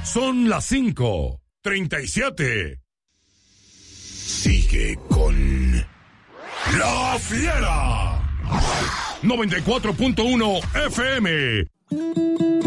Son las 5:37. Sigue con La Fiera. 94.1 FM.